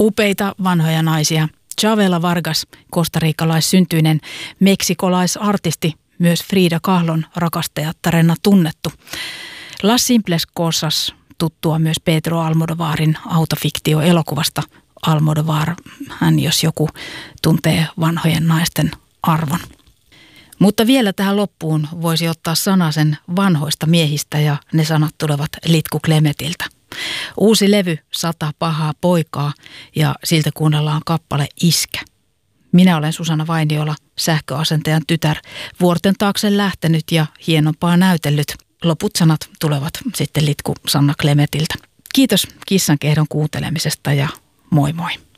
Upeita vanhoja naisia. Chavela Vargas, kostariikalaissyntyinen meksikolaisartisti, myös Frida Kahlon rakastajattarena tunnettu. Las Simples Cosas, tuttua myös Pedro Almodovarin autofiktioelokuvasta. Almodovar, hän jos joku tuntee vanhojen naisten arvon. Mutta vielä tähän loppuun voisi ottaa sanasen vanhoista miehistä ja ne sanat tulevat Litku Klemetiltä. Uusi levy 100 pahaa poikaa ja siltä kuunnellaan kappale Iskä. Minä olen Susanna Vainiola, sähköasentajan tytär, vuorten taakse lähtenyt ja hienompaa näytellyt. Loput sanat tulevat sitten Litku Sanna Klemetiltä. Kiitos kissankehdon kuuntelemisesta ja moi moi.